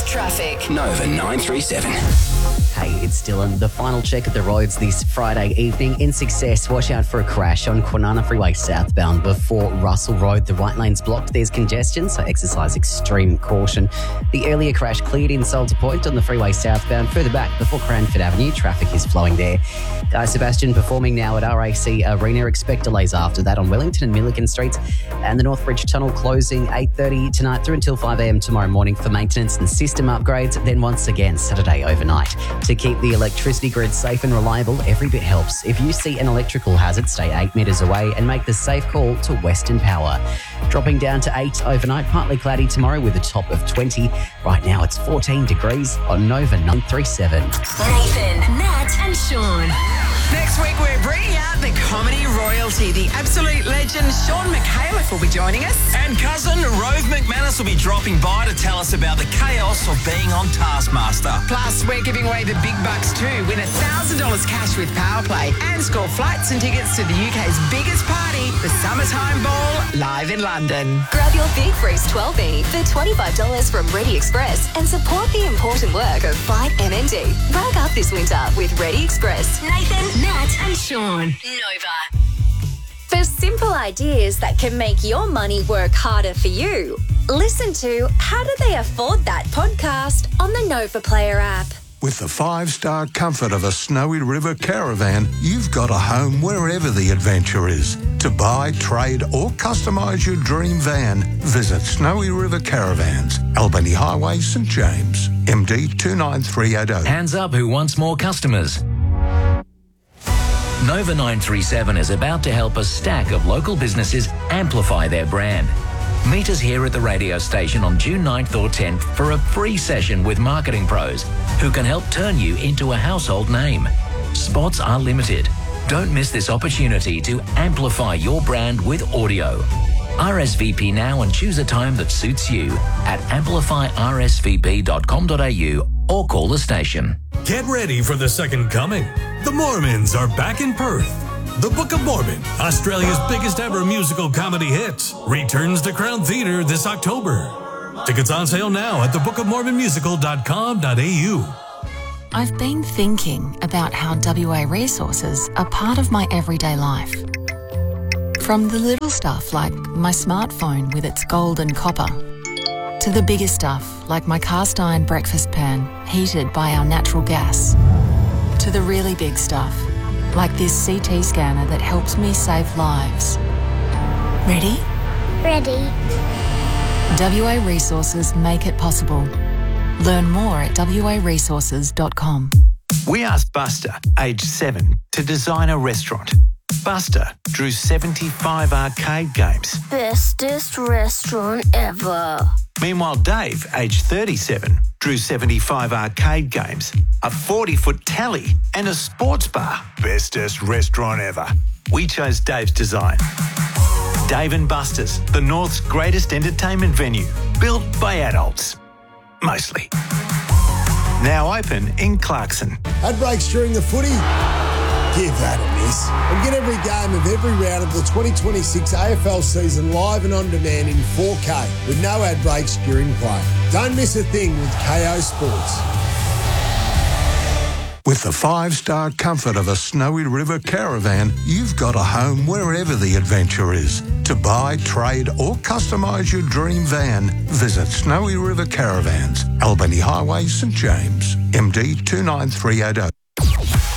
traffic. Nova 937. Hey, it's Dylan. The final check of the roads this Friday evening. In Success, watch out for a crash on Kwinana Freeway southbound before Russell Road. The right lane's blocked. There's congestion, so exercise extreme caution. The earlier crash cleared in Salter Point on the freeway southbound. Further back, before Cranford Avenue, traffic is flowing there. Guy Sebastian performing now at RAC Arena. Expect delays after that on Wellington and Milliken Streets. And the Northbridge Tunnel closing 8:30 tonight through until 5 a.m. tomorrow morning for maintenance and system upgrades. Then once again, Saturday overnight. To keep the electricity grid safe and reliable, every bit helps. If you see an electrical hazard, stay 8 metres away and make the safe call to Western Power. Dropping down to 8 overnight, partly cloudy tomorrow with a top of 20. Right now it's 14 degrees on Nova 937. Nathan, Nat and Sean. Next week, we're bringing out the comedy royalty. The absolute legend Sean McHalef will be joining us. And cousin Rove McManus will be dropping by to tell us about the chaos of being on Taskmaster. Plus, we're giving away the big bucks too. Win $1,000 cash with Powerplay and score flights and tickets to the UK's biggest party, the Summertime Ball, live in London. Grab your Big Freeze 12B for $25 from Ready Express and support the important work of Fight MND. Rack up this winter with Ready Express. Nathan, Nat and Sean. Nova. For simple ideas that can make your money work harder for you, listen to How Do They Afford That podcast on the Nova Player app. With the 5-star comfort of a Snowy River caravan, you've got a home wherever the adventure is. To buy, trade or customise your dream van, visit Snowy River Caravans, Albany Highway, St James, MD 29380. Hands up who wants more customers. Nova 937 is about to help a stack of local businesses amplify their brand. Meet us here at the radio station on June 9th or 10th for a free session with marketing pros who can help turn you into a household name. Spots are limited. Don't miss this opportunity to amplify your brand with audio. RSVP now and choose a time that suits you at amplifyrsvp.com.au or call the station. Get ready for the second coming. The Mormons are back in Perth. The Book of Mormon, Australia's biggest ever musical comedy hit, returns to Crown Theatre this October. Tickets on sale now at thebookofmormonmusical.com.au. I've been thinking about how WA resources are part of my everyday life. From the little stuff like my smartphone with its gold and copper, to the bigger stuff like my cast iron breakfast pan heated by our natural gas, to the really big stuff like this CT scanner that helps me save lives. Ready? Ready. WA Resources make it possible. Learn more at waresources.com. We asked Buster, aged 7, to design a restaurant. Buster drew 75 arcade games. Bestest restaurant ever. Meanwhile, Dave, aged 37, drew 75 arcade games, a 40-foot tally and a sports bar. Bestest restaurant ever. We chose Dave's design. Dave and Buster's, the North's greatest entertainment venue, built by adults. Mostly. Now open in Clarkson. Ad breaks during the footy? Give that a miss. And get every game of every round of the 2026 AFL season live and on demand in 4K with no ad breaks during play. Don't miss a thing with KO Sports. With the 5-star comfort of a Snowy River caravan, you've got a home wherever the adventure is. To buy, trade or customise your dream van, visit Snowy River Caravans, Albany Highway, St James, MD 29380.